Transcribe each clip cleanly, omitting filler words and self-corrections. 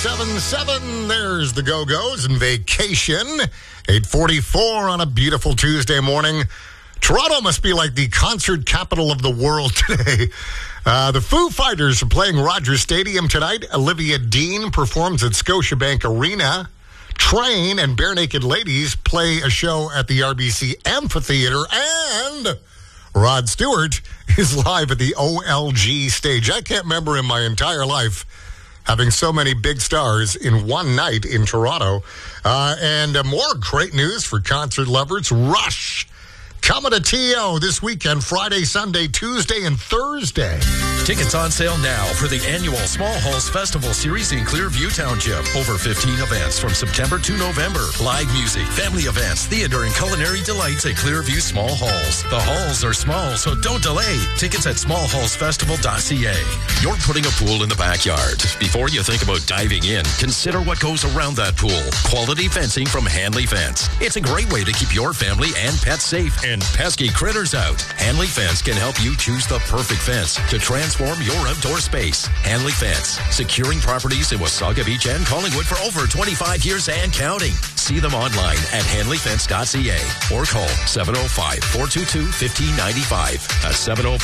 7-7, there's the Go-Go's and Vacation. 8:44 on a beautiful Tuesday morning. Toronto must be like the concert capital of the world today. The Foo Fighters are playing Rogers Stadium tonight. Olivia Dean performs at Scotiabank Arena. Train and Bare Naked Ladies play a show at the RBC Amphitheater. And Rod Stewart is live at the OLG stage. I can't remember in my entire life having so many big stars in one night in Toronto. And more great news for concert lovers. Rush coming to TO this weekend, Friday, Sunday, Tuesday, and Thursday. Tickets on sale now for the annual Small Halls Festival Series in Clearview Township. Over 15 events from September to November. Live music, family events, theater, and culinary delights at Clearview Small Halls. The halls are small, so don't delay. Tickets at smallhallsfestival.ca. You're putting a pool in the backyard. Before you think about diving in, consider what goes around that pool. Quality fencing from Hanley Fence. It's a great way to keep your family and pets safe and pesky critters out. Hanley Fence can help you choose the perfect fence to transform your outdoor space. Hanley Fence, securing properties in Wasaga Beach and Collingwood for over 25 years and counting. See them online at hanleyfence.ca or call 705-422-1595. That's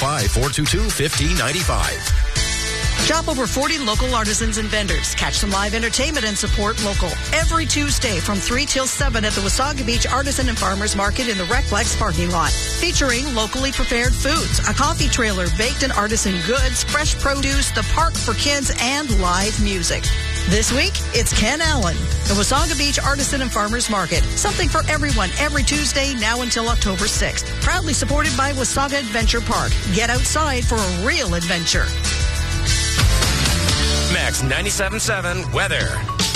705-422-1595. Shop over 40 local artisans and vendors. Catch some live entertainment and support local. Every Tuesday from 3 till 7 at the Wasaga Beach Artisan and Farmers Market in the Reclex parking lot. Featuring locally prepared foods, a coffee trailer, baked and artisan goods, fresh produce, the park for kids, and live music. This week, it's Ken Allen, the Wasaga Beach Artisan and Farmers Market. Something for everyone every Tuesday now until October 6th. Proudly supported by Wasaga Adventure Park. Get outside for a real adventure. Max 97.7 weather.